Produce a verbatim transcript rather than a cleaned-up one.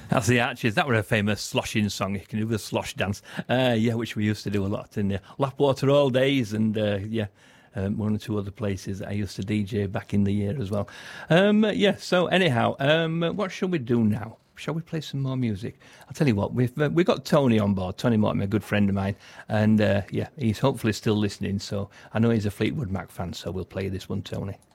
That's the Archers. That were a famous sloshing song. You can do the slosh dance. Uh, yeah, which we used to do a lot in the Lapwater all days, and uh, yeah, um, one or two other places that I used to D J back in the year as well. Um, yeah. So anyhow, um, what shall we do now? Shall we play some more music? I'll tell you what. We've uh, we've got Tony on board. Tony Mortimer, a good friend of mine, and uh, yeah, he's hopefully still listening. So I know he's a Fleetwood Mac fan. So we'll play this one, Tony.